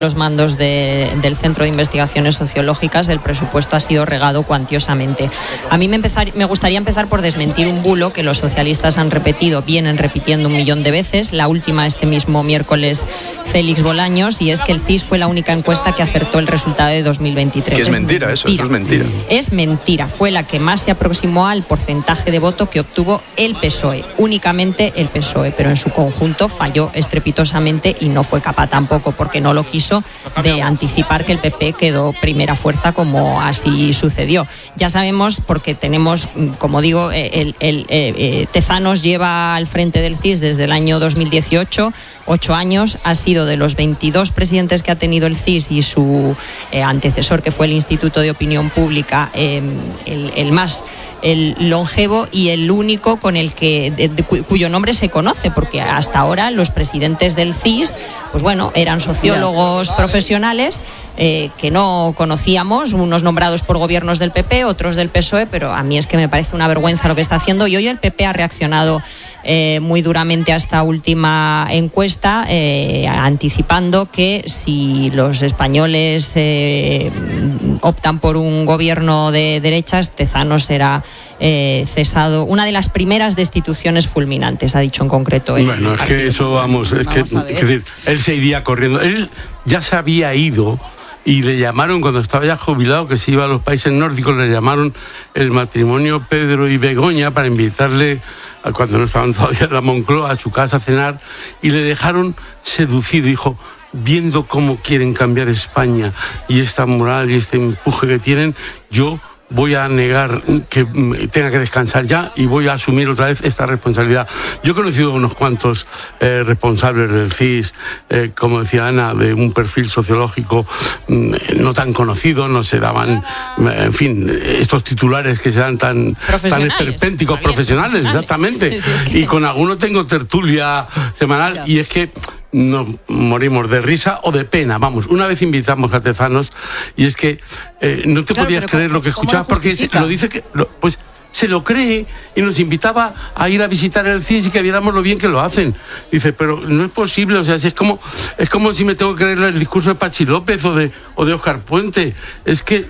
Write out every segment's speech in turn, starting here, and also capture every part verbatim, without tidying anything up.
los mandos de, del Centro de Investigaciones Sociológicas, el presupuesto ha sido regado cuantiosamente. A mí me, empezar, me gustaría empezar por desmentir un bulo que los socialistas han repetido, vienen repitiendo un millón de veces, la última este mismo miércoles Félix Bolaños, y es que el C I S fue la única encuesta que acertó el resultado de dos mil veintitrés. Que es, es mentira, mentira eso, eso es mentira. Es mentira, fue la que más se aproximó al porcentaje de voto que obtuvo el P S O E, únicamente el P S O E, pero en su conjunto falló estrepitosamente y no fue capaz tampoco, porque no lo quiso, de anticipar que el P P quedó primera fuerza, como así sucedió. Ya sabemos, porque tenemos, como digo, el, el, el eh, Tezanos lleva al frente del C I S desde el año dos mil dieciocho, ocho años, ha sido de los veintidós presidentes que ha tenido el C I S y su eh, antecesor, que fue el Instituto de Opinión Pública, eh, el, el más el longevo y el único con el que de, de, cuyo nombre se conoce, porque hasta ahora los presidentes del C I S, pues bueno, eran sociólogos profesionales eh, que no conocíamos, unos nombrados por gobiernos del P P, otros del P S O E, pero a mí es que me parece una vergüenza lo que está haciendo, y hoy el P P ha reaccionado eh, muy duramente a esta última encuesta, eh, anticipando que si los españoles eh, optan por un gobierno de derechas, Tezanos será Eh, cesado, una de las primeras destituciones fulminantes, ha dicho en concreto él. Bueno, es que eso, vamos, es que, es decir, él se iría corriendo. Él ya se había ido y le llamaron, cuando estaba ya jubilado, que se iba a los países nórdicos, le llamaron el matrimonio Pedro y Begoña para invitarle, a, cuando no estaban todavía en la Moncloa, a su casa a cenar, y le dejaron seducido. Dijo, viendo cómo quieren cambiar España y esta moral y este empuje que tienen, yo voy a negar que tenga que descansar ya y voy a asumir otra vez esta responsabilidad. Yo he conocido unos cuantos eh, responsables del C I S, eh, como decía Ana, de un perfil sociológico mm, no tan conocido, no se daban, en fin, estos titulares que se dan tan, tan esperpénticos, profesionales, exactamente. Sí, es que... Y con algunos tengo tertulia semanal, claro. Y es que nos morimos de risa o de pena. Vamos, una vez invitamos a Tezanos y es que eh, no te claro, podías creer ¿cómo, lo que escuchabas, porque se, lo dice que lo, pues se lo cree, y nos invitaba a ir a visitar el C I S y que viéramos lo bien que lo hacen. Dice, pero no es posible, o sea, si es como es como si me tengo que creer el discurso de Pachi López o de o de Óscar Puente. Es que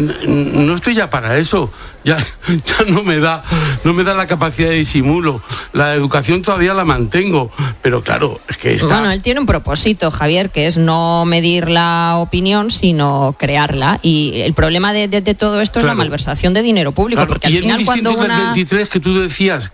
no estoy ya para eso. Ya, ya no me da no me da la capacidad de disimulo. La educación todavía la mantengo, pero claro, es que está... Bueno, él tiene un propósito, Javier, que es no medir la opinión, sino crearla, y el problema de, de, de todo esto, claro, es la malversación de dinero público, claro, porque al y final cuando una... el veintitrés que tú decías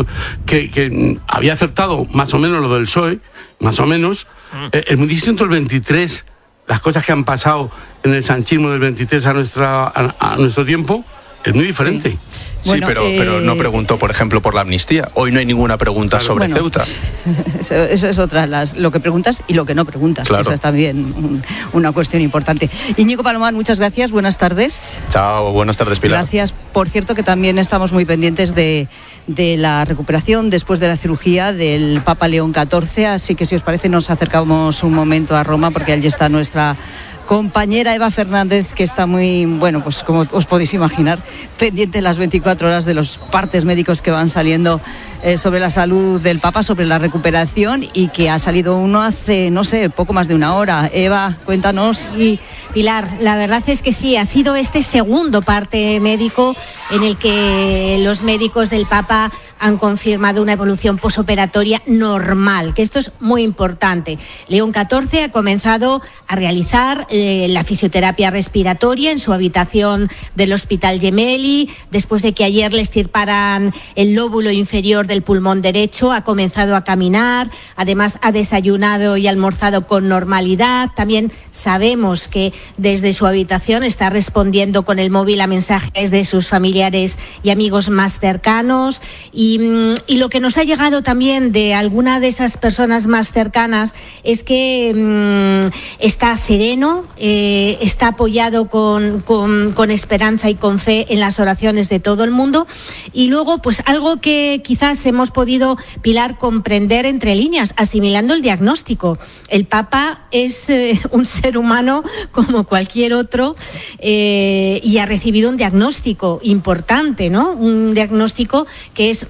que, que había acertado más o menos lo del P S O E, más o menos, mm. eh, es muy distinto el veintitrés, las cosas que han pasado en el sanchismo del veintitrés a, nuestra, a, a nuestro tiempo, es muy diferente. Sí, sí bueno, pero, eh... pero no preguntó, por ejemplo, por la amnistía. Hoy no hay ninguna pregunta claro. sobre bueno, Ceuta. Eso, eso es otra, las, lo que preguntas y lo que no preguntas. Claro. Esa es también un, una cuestión importante. Íñigo Palomar, muchas gracias, buenas tardes. Chao, buenas tardes, Pilar. Gracias. Por cierto, que también estamos muy pendientes de, de la recuperación después de la cirugía del Papa León catorce, así que si os parece nos acercamos un momento a Roma, porque allí está nuestra compañera Eva Fernández, que está muy, bueno, pues como os podéis imaginar, pendiente las veinticuatro horas de los partes médicos que van saliendo eh, sobre la salud del Papa, sobre la recuperación, y que ha salido uno hace, no sé, poco más de una hora. Eva, cuéntanos. Sí, Pilar, la verdad es que sí, ha sido este segundo parte médico en el que los médicos del Papa han confirmado una evolución posoperatoria normal, que esto es muy importante. León catorce ha comenzado a realizar eh, la fisioterapia respiratoria en su habitación del Hospital Gemelli, después de que ayer le extirparan el lóbulo inferior del pulmón derecho. Ha comenzado a caminar, además ha desayunado y almorzado con normalidad. También sabemos que desde su habitación está respondiendo con el móvil a mensajes de sus familiares y amigos más cercanos, y Y, y lo que nos ha llegado también de alguna de esas personas más cercanas es que mmm, está sereno, eh, está apoyado con, con, con esperanza y con fe en las oraciones de todo el mundo. Y luego, pues algo que quizás hemos podido, Pilar, comprender entre líneas, asimilando el diagnóstico. El Papa es eh, un ser humano como cualquier otro, eh, y ha recibido un diagnóstico importante, ¿no? Un diagnóstico que es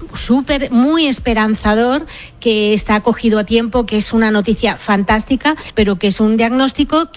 súper, muy esperanzador, que está acogido a tiempo, que es una noticia fantástica, pero que es un diagnóstico